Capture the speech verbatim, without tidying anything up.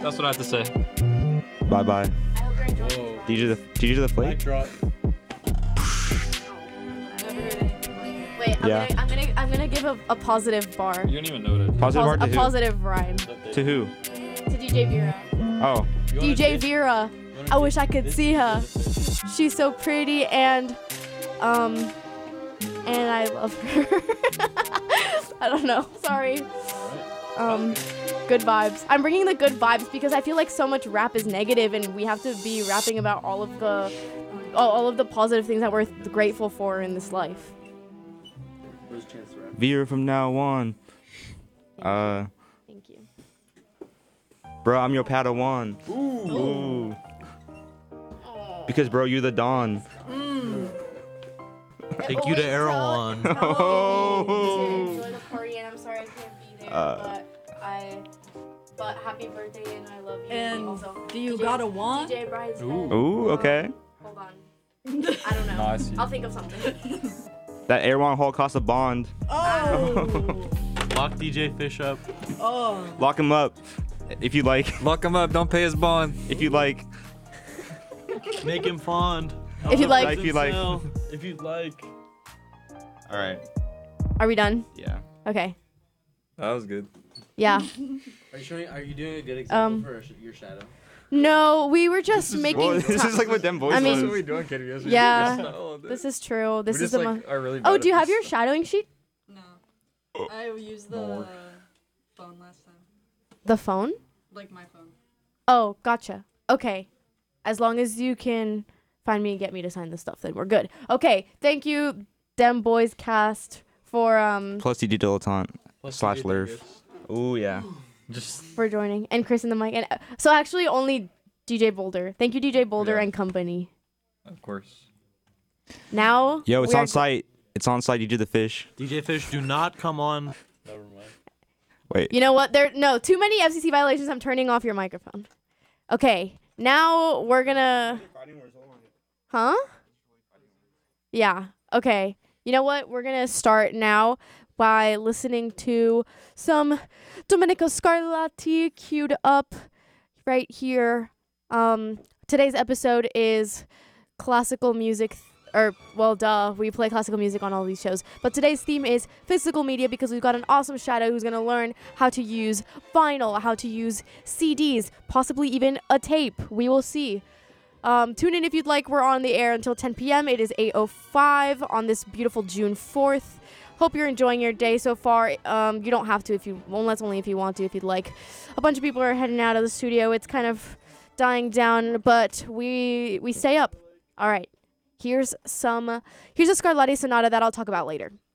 That's what I have to say. Bye bye. I hope you're enjoying D J the D J the Mic plate. drop. Wait, I'm, Yeah. gonna, I'm gonna I'm gonna give a, a positive bar. You don't even know it. Positive Pos- bar to a who? positive rhyme. To who? To D J Vera. Oh. You wanna D J taste- Vera. you wanna I wish I taste could this? see her. This is- She's so pretty and um and I love her. I don't know. Sorry. Um good vibes. I'm bringing the good vibes because I feel like so much rap is negative and we have to be rapping about all of the all all of the positive things that we're grateful for in this life. Where's Chance to rap? Veer from now on. Uh, Thank you. bro, I'm your Padawan. Ooh. Ooh. Because bro, you the Don. Take you to Erewhon. Oh. Enjoy the party, and I'm sorry I can't be there, Uh. but I. But happy birthday, and I love you. And also, do you D J got a wand? D J Brideshead. Ooh. Ooh, okay. Hold on. I don't know. No, I see. I'll think of something. That Airwan Hall costs a bond. Oh. Lock D J Fish up. Oh. Lock him up. If you like. Lock him up. Don't pay his bond. If you like. Make him fond. If you like. If you like. If you'd like. All right. Are we done? Yeah. Okay. That was good. Yeah. Are you showing? Are you doing a good example Um, for sh- your shadow? No, we were just making. Well, this ti- is like what them boys I mean- was. What are we doing, Katie? Yes, we- Yeah. yes, all day. This is true. This We is just, the. like, mo- are really Oh, bad do you at have your this. shadowing sheet? No. I used the More. phone last time. The phone? Like my phone. Oh, gotcha. Okay. As long as you can find me and get me to sign the stuff, then we're good. Okay. Thank you, Dem Boys Cast, for um Plus D J Dilettante. Plus Slash D J Lurf. Dingus. Ooh, yeah. Just for joining, and Chris in the mic, and uh, so actually only D J Boulder. Thank you, D J Boulder Yeah. and company. of course. Now. Yo, it's we are on site. It's on site. You do the fish. D J Fish, do not come on. Never mind. Wait. You know what? There no too many F C C violations. I'm turning off your microphone. Okay. Now we're gonna. Huh? Yeah. Okay. You know what? We're gonna start now by listening to some Domenico Scarlatti queued up right here. Um, today's episode is classical music, or well, duh, we play classical music on all these shows. But today's theme is physical media because we've got an awesome shadow who's gonna learn how to use vinyl, how to use C Ds, possibly even a tape. We will see. Um, tune in if you'd like. We're on the air until ten p.m. It is eight oh five on this beautiful June fourth. Hope you're enjoying your day so far. Um, you don't have to if you, well, that's only if you want to, if you'd like. A bunch of people are heading out of the studio. It's kind of dying down, but we we stay up. All right. Here's some, here's a Scarlatti sonata that I'll talk about later.